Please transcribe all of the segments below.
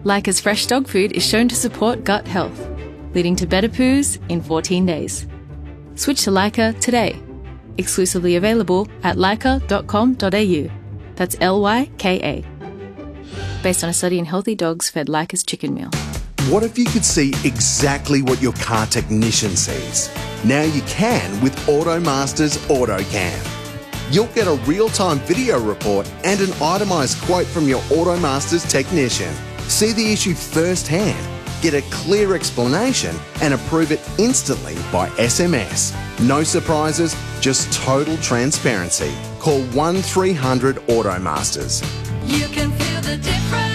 Leica's fresh dog food is shown to support gut health, leading to better poos in 14 days. Switch to Leica today. Exclusively available at leica.com.au. That's Lyka. Based on a study in healthy dogs fed Leica's chicken meal. What if you could see exactly what your car technician sees? Now you can with AutoMaster's AutoCam. You'll get a real-time video report and an itemised quote from your AutoMaster's technician. See the issue firsthand, get a clear explanation and approve it instantly by SMS. No surprises, just total transparency. Call 1300 AutoMasters. You can feel the difference.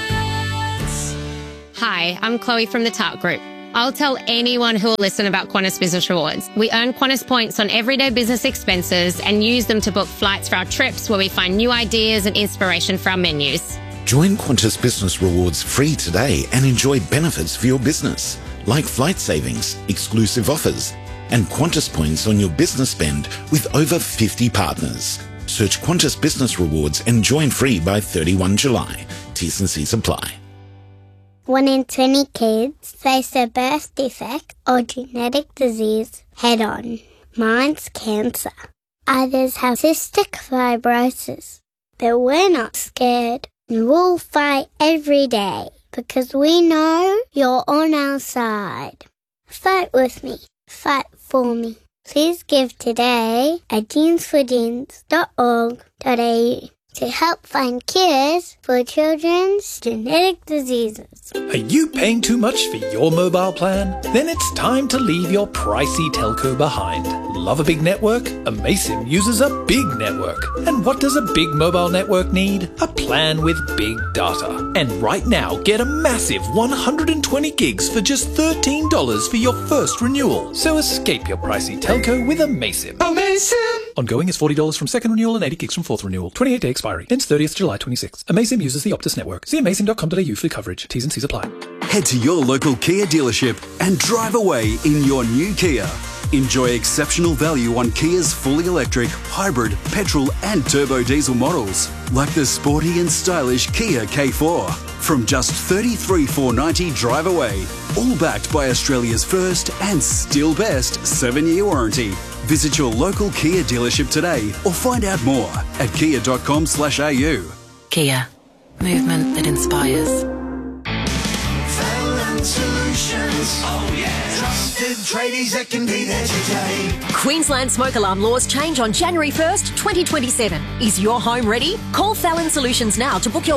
Hi, I'm Chloe from the TART Group. I'll tell anyone who will listen about Qantas Business Rewards. We earn Qantas points on everyday business expenses and use them to book flights for our trips where we find new ideas and inspiration for our menus. Join Qantas Business Rewards free today and enjoy benefits for your business, like flight savings, exclusive offers, and Qantas points on your business spend with over 50 partners. Search Qantas Business Rewards and join free by 31 July. T's and C's apply. 1 in 20 kids face a birth defect or genetic disease head-on. Mine's cancer. Others have cystic fibrosis. But we're not scared, and we'll fight every day because we know you're on our side. Fight with me. Fight for me. Please give today at jeansforjeans.org.au to help find cures for children's genetic diseases. Are you paying too much for your mobile plan? Then it's time to leave your pricey telco behind. Love a big network? Amaysim uses a big network. And what does a big mobile network need? A plan with big data. And right now, get a massive 120 gigs for just $13 for your first renewal. So escape your pricey telco with Amaysim. Amaysim! Ongoing is $40 from second renewal and 80 gigs from fourth renewal. 28-day expiry. Ends 30th July 26. Amaysim uses the Optus network. See amaysim.com.au for coverage. T's and C's apply. Head to your local Kia dealership and drive away in your new Kia. Enjoy exceptional value on Kia's fully electric, hybrid, petrol and turbo diesel models, like the sporty and stylish Kia K4. From just $33,490 drive away, all backed by Australia's first and still best 7-year warranty. Visit your local Kia dealership today or find out more at kia.com/au. Kia. Movement that inspires. Solutions. Oh yeah. Trusted tradies that can be there today. Queensland smoke alarm laws change on January 1st, 2027. Is your home ready? Call Fallon Solutions now to book your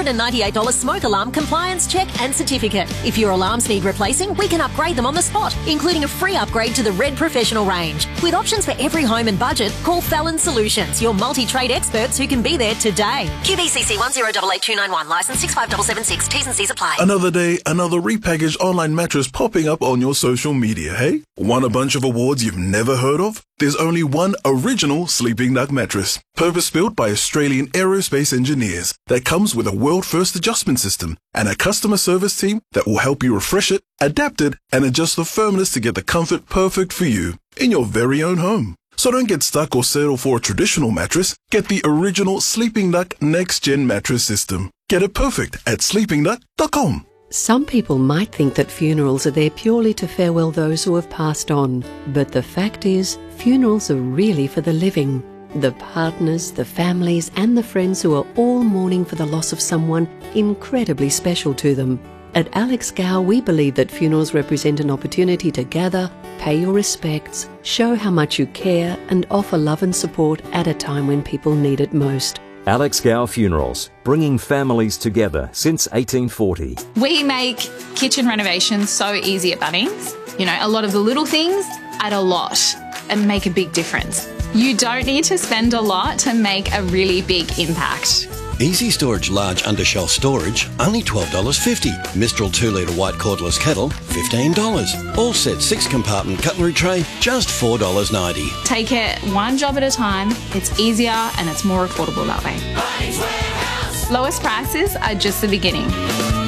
$198 smoke alarm compliance check and certificate. If your alarms need replacing, we can upgrade them on the spot, including a free upgrade to the Red Professional range. With options for every home and budget, call Fallon Solutions, your multi-trade experts who can be there today. QBCC 1088291, licence 65776, T's and C's apply. Another day, another repackaged online mattress popping up on your social media, hey? Want a bunch of awards you've never heard of? There's only one original Sleeping Duck mattress, purpose-built by Australian aerospace engineers, that comes with a world-first adjustment system and a customer service team that will help you refresh it, adapt it, and adjust the firmness to get the comfort perfect for you in your very own home. So don't get stuck or settle for a traditional mattress. Get the original Sleeping Duck Next Gen mattress system. Get it perfect at sleepingduck.com. Some people might think that funerals are there purely to farewell those who have passed on. But the fact is, funerals are really for the living. The partners, the families and the friends who are all mourning for the loss of someone incredibly special to them. At Alex Gow, we believe that funerals represent an opportunity to gather, pay your respects, show how much you care and offer love and support at a time when people need it most. Alex Gow Funerals, bringing families together since 1840. We make kitchen renovations so easy at Bunnings. You know, a lot of the little things add a lot and make a big difference. You don't need to spend a lot to make a really big impact. Easy Storage Large Undershelf Storage, only $12.50. Mistral 2-litre white cordless kettle, $15. All set 6-compartment cutlery tray, just $4.90. Take it one job at a time. It's easier and it's more affordable that way. Lowest prices are just the beginning.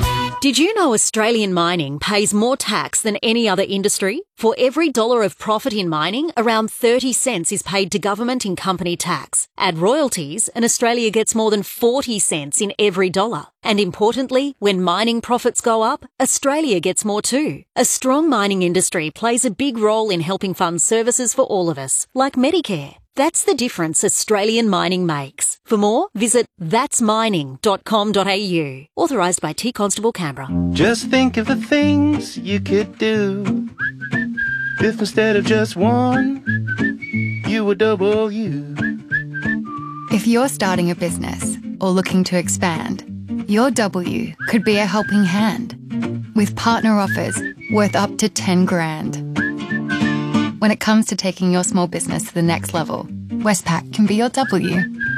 Did you know Australian mining pays more tax than any other industry? For every dollar of profit in mining, around 30 cents is paid to government in company tax. Add royalties, and Australia gets more than 40 cents in every dollar. And importantly, when mining profits go up, Australia gets more too. A strong mining industry plays a big role in helping fund services for all of us, like Medicare. That's the difference Australian mining makes. For more, visit thatsmining.com.au. Authorised by T Constable Canberra. Just think of the things you could do if instead of just one, you were double you. If you're starting a business or looking to expand, your W could be a helping hand with partner offers worth up to 10 grand. When it comes to taking your small business to the next level, Westpac can be your W.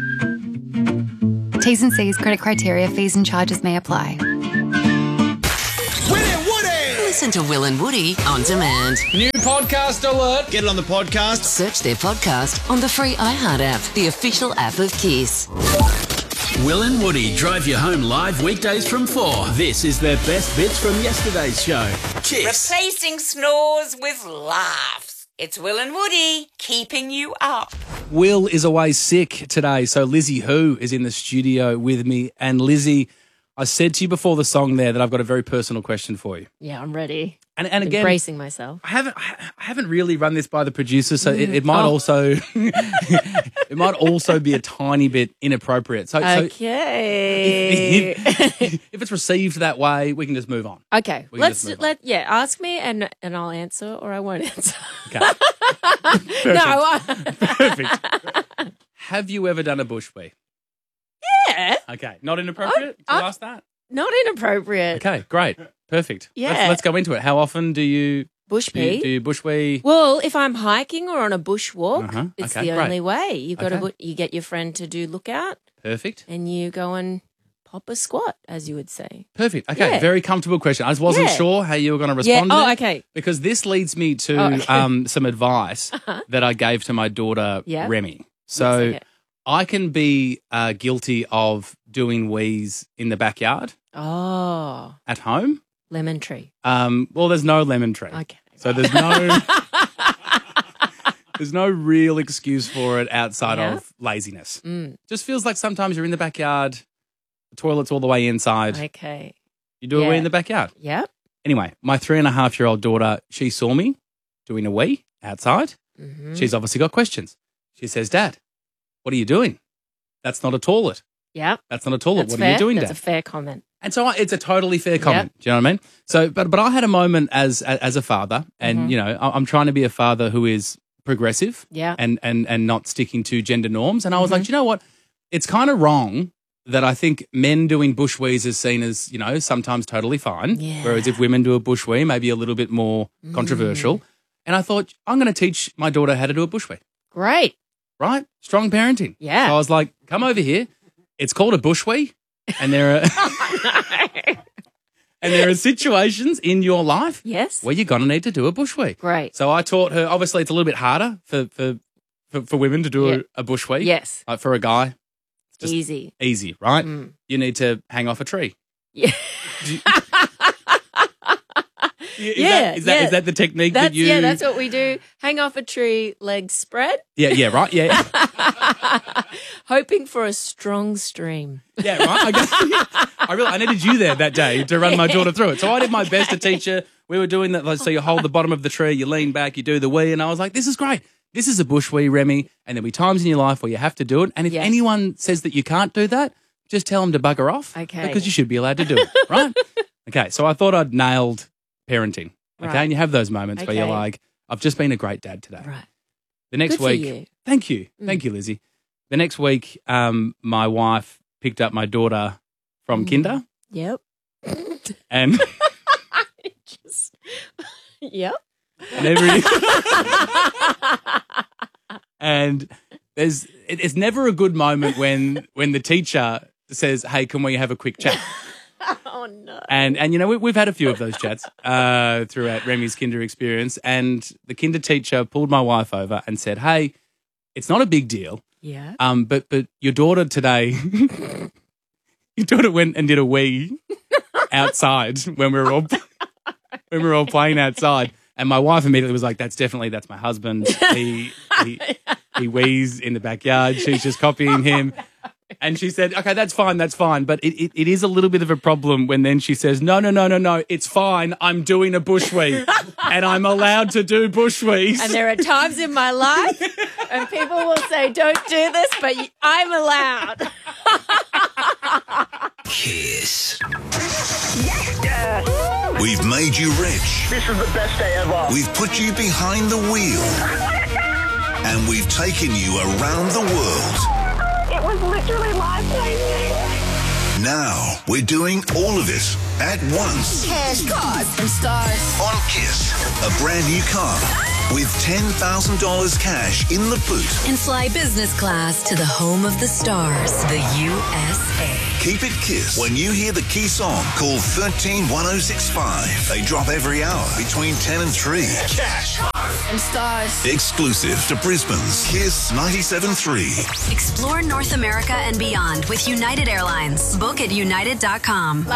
T's and C's, credit criteria, fees and charges may apply. Listen to Will and Woody on demand. New podcast alert. Get it on the podcast. Search their podcast on the free iHeart app, the official app of Kiss. Will and Woody drive you home live weekdays from 4. This is their best bits from yesterday's show. Kiss. Replacing snores with laughs. It's Will and Woody keeping you up. Will is away sick today, so Lizzie Who is in the studio with me. And Lizzie, I said to you before the song there that I've got a very personal question for you. Yeah, I'm ready. And again, bracing myself. I haven't really run this by the producer, so it might also it might also be a tiny bit inappropriate. So okay, if it's received that way, we can just move on. Okay, ask me and I'll answer, or I won't answer. Okay, perfect. Perfect. Have you ever done a bush wee? Yeah. Okay, not inappropriate. Did you ask that? Not inappropriate. Okay, great. Perfect. Yeah. Let's go into it. How often do you bush pee? Do you bush wee? Well, if I'm hiking or on a bushwalk, it's Okay, the great. only way. You've got Okay. you get your friend to do lookout. Perfect. And you go and pop a squat, as you would say. Perfect. Okay, Yeah. very comfortable question. I just wasn't Yeah. sure how you were going to respond Yeah. to Oh, it. okay. Because this leads me to some advice that I gave to my daughter, Yeah. Remy. So Looks like it. I can be guilty of doing wees in the backyard Oh, at home. lemon tree. Well, there's no lemon tree. Okay. So there's no there's no real excuse for it outside Yeah. of laziness. Mm. Just feels like sometimes you're in the backyard, the toilet's all the way inside. Okay. You do a wee Yeah. in the backyard. Yep. Anyway, my 3.5-year-old daughter, she saw me doing a wee outside. Mm-hmm. She's obviously got questions. She says, Dad, what are you doing? That's not a toilet. Yep. That's not a toilet. That's What fair. are you doing, That's Dad? a fair comment. And so it's a totally fair comment. Do you know what I mean? So, but I had a moment as a father, and Mhm. you know, I'm trying to be a father who is progressive, Yeah. and not sticking to gender norms. And I was like, Mhm. you know what? It's kind of wrong that I think men doing bush wees is seen as, you know, sometimes totally fine, Yeah. whereas if women do a bush wee, maybe a little bit more controversial. And I thought I'm going to teach my daughter how to do a bush wee. Great. Right? Strong parenting. Yeah. So I was like, come over here. It's called a bush wee, and there are and there are situations in your life Yes. where you're going to need to do a bush wee. Great. So I taught her, obviously it's a little bit harder for women to do Yeah. a bush wee. Yes. Like for a guy, it's just Easy. easy, right? Mm. You need to hang off a tree. Yeah. Is that the technique that you... Yeah, that's what we do. Hang off a tree, legs spread. Yeah, right, yeah. Hoping for a strong stream. Yeah, right. I needed you there that day to run my daughter through it. So I did my best to teach her. We were doing that. Like, so you hold the bottom of the tree, you lean back, you do the wee. And I was like, this is great. This is a bush wee, Remy. And there'll be times in your life where you have to do it. And if anyone says that you can't do that, just tell them to bugger off. Okay. Because you should be allowed to do it, right? Okay, so I thought I'd nailed parenting. Okay, Right. and you have those moments where you're Okay. like, I've just been a great dad today. Right. The next Good for week, you. thank you. Mm. Thank you, Lizzie. The next week, my wife picked up my daughter from kinder, Yep. and Yep. and it's never a good moment when the teacher says, "Hey, can we have a quick chat?" Oh no. And you know, we've had a few of those chats throughout Remy's kinder experience, and the kinder teacher pulled my wife over and said, "Hey, it's not a big deal. Yeah. But your daughter today, your daughter went and did a wee, outside when we were all playing outside. And my wife immediately was like, that's my husband. He wheezes in the backyard. She's just copying him. And she said, okay, that's fine. But it is a little bit of a problem when then she says, no, it's fine. I'm doing a bush wee and I'm allowed to do bush wees. And there are times in my life and people will say, don't do this, but I'm allowed. Kiss. We've made you rich. This is the best day ever. We've put you behind the wheel. And we've taken you around the world. It was literally life-changing. Now we're doing all of it at once. Cash, cars, and stars. On Kiss, a brand new car with $10,000 cash in the boot. And fly business class to the home of the stars, the USA. Keep it Kiss. When you hear the key song, call 131065. They drop every hour between 10 and 3. Cash, cars, and stars. Exclusive to Brisbane's Kiss 97.3. Explore North America and beyond with United Airlines. Book at united.com.